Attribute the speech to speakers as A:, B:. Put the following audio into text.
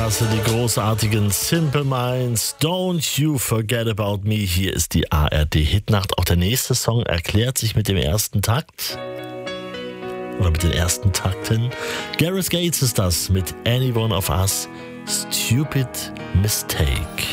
A: Das sind die großartigen Simple Minds. Don't You Forget About Me. Hier ist die ARD-Hitnacht. Auch der nächste Song erklärt sich mit dem ersten Takt. Oder mit den ersten Takten. Gareth Gates ist das mit Any One of Us. Stupid Mistake.